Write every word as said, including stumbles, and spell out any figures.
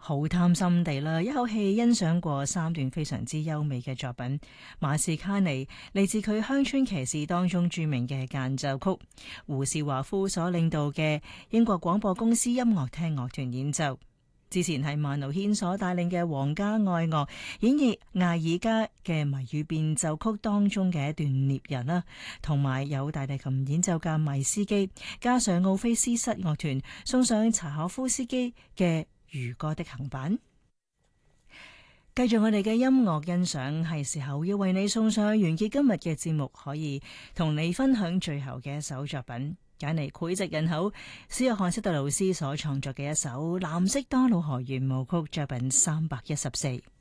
好貪心地啦，一口氣欣賞過三段非常之優美嘅作品。馬士卡尼嚟自佢《鄉村騎士》當中著名嘅間奏曲，胡士華夫所領導嘅英國廣播公司音樂廳樂團演奏。之前係萬奴軒所帶領嘅皇家愛樂演繹艾爾加嘅謎語變奏曲當中嘅一段獵人啦，同埋有大提琴演奏家米斯基，加上奧菲斯室樂團送上柴可夫斯基嘅漁歌的行板。繼續我哋嘅音樂欣賞，係時候要為你送上完結今日嘅節目，可以同你分享最後嘅一首作品，揀嚟膾炙人口史約翰·斯特勞斯所創作嘅一首藍色多瑙河圓舞曲作品三百一十四。